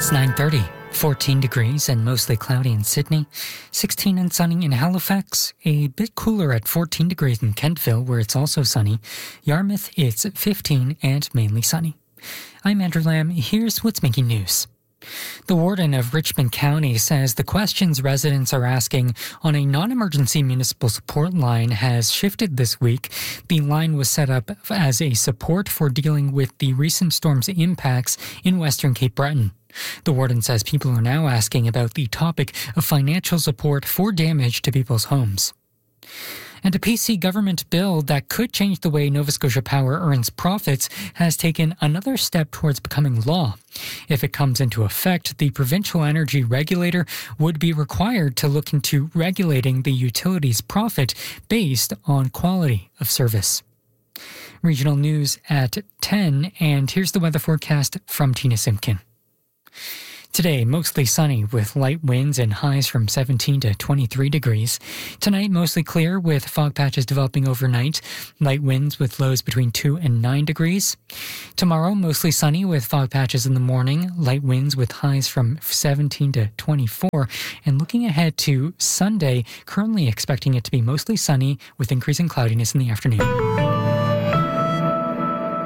It's 9:30. 14 degrees and mostly cloudy in Sydney, 16 and sunny in Halifax, a bit cooler at 14 degrees in Kentville where it's also sunny. Yarmouth, it's 15 and mainly sunny. I'm Andrew Lamb. Here's what's making news. The warden of Richmond County says the questions residents are asking on a non-emergency municipal support line has shifted this week. The line was set up as a support for dealing with the recent storm's impacts in Western Cape Breton. The warden says people are now asking about the topic of financial support for damage to people's homes. And a PC government bill that could change the way Nova Scotia Power earns profits has taken another step towards becoming law. If it comes into effect, the provincial energy regulator would be required to look into regulating the utility's profit based on quality of service. Regional news at 10, and here's the weather forecast from Tina Simpkin. Today, mostly sunny with light winds and highs from 17 to 23 degrees. Tonight, mostly clear with fog patches developing overnight. Light winds with lows between 2 and 9 degrees. Tomorrow, mostly sunny with fog patches in the morning. Light winds with highs from 17 to 24. And looking ahead to Sunday, currently expecting it to be mostly sunny with increasing cloudiness in the afternoon.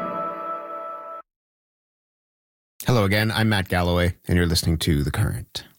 Hello again, I'm Matt Galloway, and you're listening to The Current.